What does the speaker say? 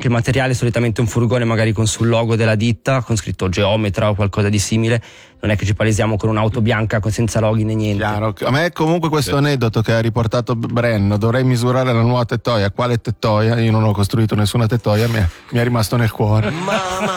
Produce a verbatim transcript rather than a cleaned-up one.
anche il materiale, solitamente un furgone magari con sul logo della ditta, con scritto Geometra o qualcosa di simile. Non è che ci palesiamo con un'auto bianca con senza loghi né niente. Chiaro. A me comunque questo sì. aneddoto che ha riportato Brenno, dovrei misurare la nuova tettoia. Quale tettoia? Io non ho costruito nessuna tettoia, mi è, mi è rimasto nel cuore.